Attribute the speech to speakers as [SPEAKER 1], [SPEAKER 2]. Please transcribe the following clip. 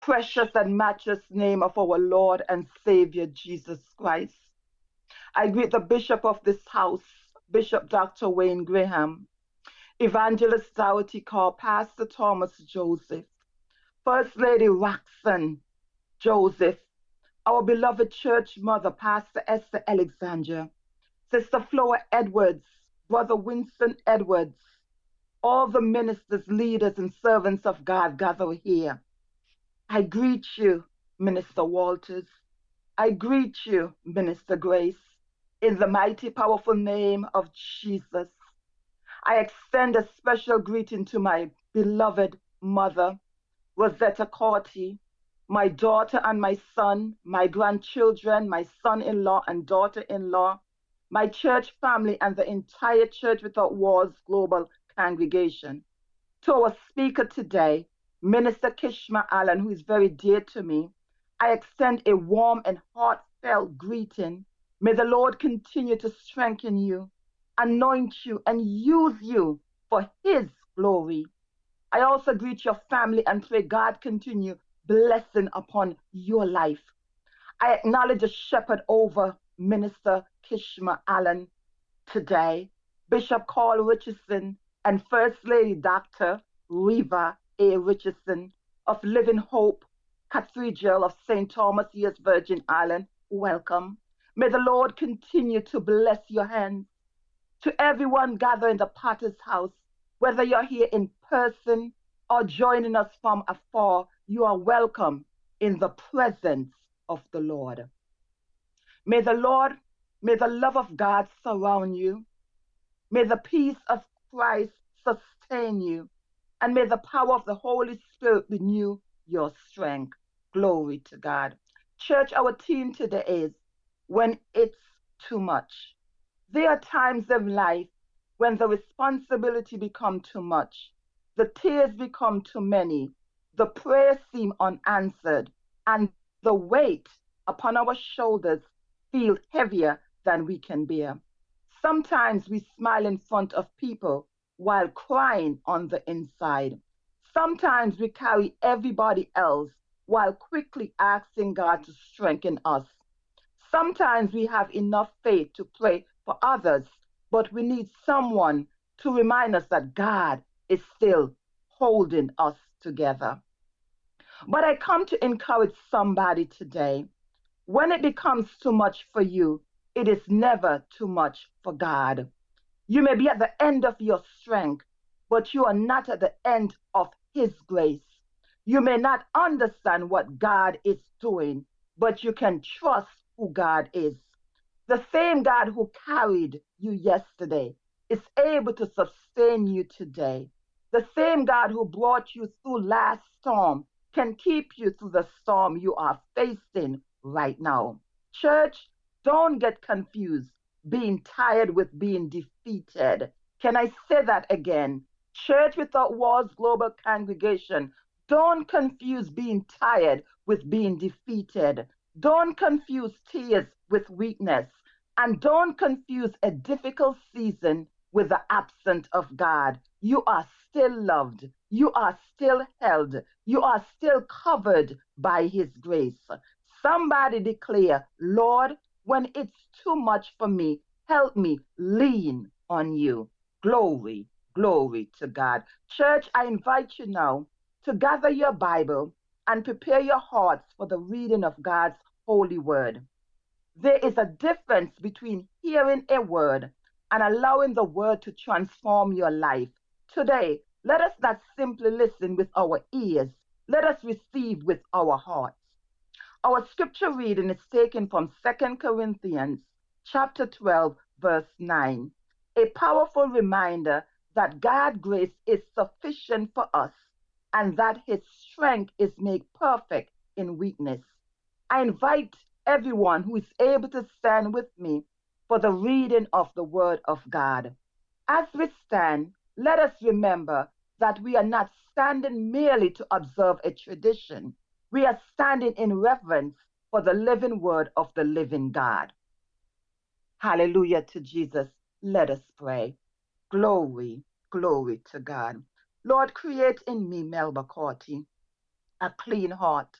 [SPEAKER 1] precious and matchless name of our Lord and Savior Jesus Christ. I greet the Bishop of this house, Bishop Dr. Wayne Graham, Evangelist Dorothy Carr, Pastor Thomas Joseph, First Lady Roxanne Joseph, our beloved church mother, Pastor Esther Alexander, Sister Flora Edwards, Brother Winston Edwards, all the ministers, leaders, and servants of God gather here. I greet you, Minister Walters. I greet you, Minister Grace, in the mighty, powerful name of Jesus. I extend a special greeting to my beloved mother, Rosetta Corti, my daughter and my son, my grandchildren, my son-in-law and daughter-in-law, my church family, and the entire Church Without Walls Global Congregation. To our speaker today, Minister Kishma Allen, who is very dear to me, I extend a warm and heartfelt greeting. May the Lord continue to strengthen you, anoint you, and use you for His glory. I also greet your family and pray God continue blessing upon your life. I acknowledge a shepherd over Minister Kishma Allen today, Bishop Carl Richardson, and First Lady Dr. Reva A. Richardson of Living Hope Cathedral of St. Thomas, yes, Virgin Island. Welcome. May the Lord continue to bless your hands. To everyone gathered in the Potter's house, whether you're here in person or joining us from afar, you are welcome in the presence of the Lord. May the love of God surround you. May the peace of Christ sustain you. And may the power of the Holy Spirit renew your strength. Glory to God. Church, our theme today is when it's too much. There are times in life when the responsibility becomes too much, the tears become too many, the prayers seem unanswered, and the weight upon our shoulders feels heavier than we can bear. Sometimes we smile in front of people while crying on the inside. Sometimes we carry everybody else while quickly asking God to strengthen us. Sometimes we have enough faith to pray for others, but we need someone to remind us that God is still holding us together. But I come to encourage somebody today. When it becomes too much for you, it is never too much for God. You may be at the end of your strength, but you are not at the end of His grace. You may not understand what God is doing, but you can trust who God is. The same God who carried you yesterday is able to sustain you today. The same God who brought you through last storm can keep you through the storm you are facing right now. Church, don't get confused being tired with being defeated. Can I say that again? Church Without Walls Global Congregation, don't confuse being tired with being defeated. Don't confuse tears with weakness. And don't confuse a difficult season with the absence of God. You are still loved. You are still held. You are still covered by His grace. Somebody declare, Lord, when it's too much for me, help me lean on you. Glory, glory to God. Church, I invite you now to gather your Bible and prepare your hearts for the reading of God's holy word. There is a difference between hearing a word and allowing the word to transform your life. Today, let us not simply listen with our ears. Let us receive with our hearts. Our scripture reading is taken from 2 Corinthians chapter 12, verse 9. A powerful reminder that God's grace is sufficient for us and that His strength is made perfect in weakness. I invite everyone who is able to stand with me for the reading of the Word of God. As we stand, let us remember that we are not standing merely to observe a tradition. We are standing in reverence for the living Word of the living God. Hallelujah to Jesus. Let us pray. Glory, glory to God. Lord, create in me, Melba Corti, a clean heart.